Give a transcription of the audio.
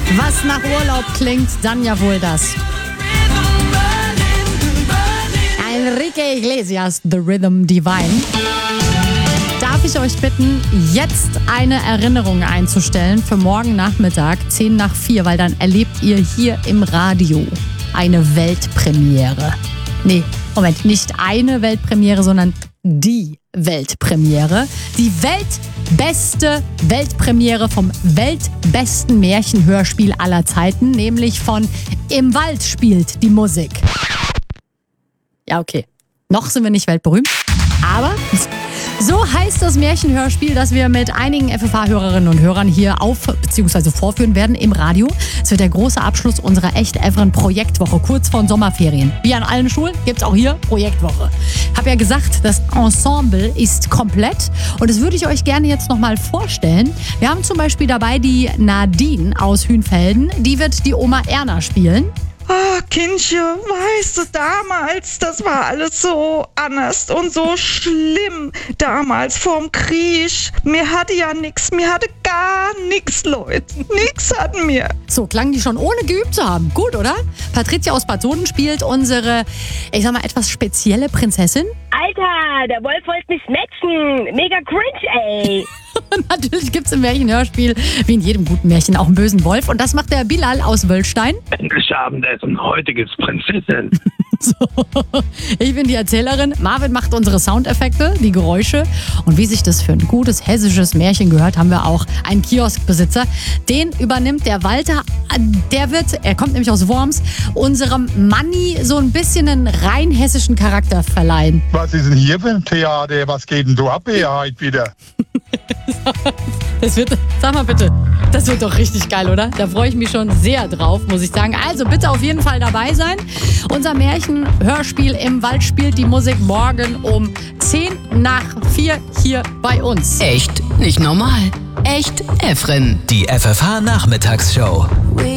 Was nach Urlaub klingt, dann ja wohl das. Enrique Iglesias, The Rhythm Divine. Darf ich euch bitten, jetzt eine Erinnerung einzustellen für morgen Nachmittag, 3:50, weil dann erlebt ihr hier im Radio eine Weltpremiere. Nee, Moment, nicht eine Weltpremiere, sondern die Weltpremiere. Die weltbeste Weltpremiere vom weltbesten Märchenhörspiel aller Zeiten, nämlich von Im Wald spielt die Musik. Ja, okay. Noch sind wir nicht weltberühmt, aber so heißt das Märchenhörspiel, das wir mit einigen FFH-Hörerinnen und Hörern hier bzw. vorführen werden im Radio. Es wird der große Abschluss unserer Echt-Evren-Projektwoche, kurz vor den Sommerferien. Wie an allen Schulen gibt es auch hier Projektwoche. Hab ja gesagt, das Ensemble ist komplett und das würde ich euch gerne jetzt nochmal vorstellen. Wir haben zum Beispiel dabei die Nadine aus Hünfelden, die wird die Oma Erna spielen. Ah, Kindchen, weißt du, damals, das war alles so anders und so schlimm. Damals vorm Krieg. Mir hatte ja nix, mir hatte gar nix, Leute. Nix hatten wir. So klang die schon ohne geübt zu haben. Gut, oder? Patricia aus Bad Soden spielt unsere, ich sag mal, etwas spezielle Prinzessin. Alter, der Wolf wollte mich snatchen. Mega cringe, ey. Und natürlich gibt's im Märchenhörspiel, wie in jedem guten Märchen, auch einen bösen Wolf. Und das macht der Bilal aus Wöllstein. Endlich Abendessen, heute gibt's Prinzessin. So, ich bin die Erzählerin. Marvin macht unsere Soundeffekte, die Geräusche. Und wie sich das für ein gutes hessisches Märchen gehört, haben wir auch einen Kioskbesitzer. Den übernimmt der Walter. Er kommt nämlich aus Worms, unserem Manni so ein bisschen einen rein hessischen Charakter verleihen. Was ist denn hier für ein Theater? Was geht denn da ab hier heute wieder? Sag mal bitte, das wird doch richtig geil, oder? Da freue ich mich schon sehr drauf, muss ich sagen. Also bitte auf jeden Fall dabei sein. Unser Märchenhörspiel Im Wald spielt die Musik morgen um 3:50 hier bei uns. Echt nicht normal. Echt Evren. Die FFH Nachmittagsshow.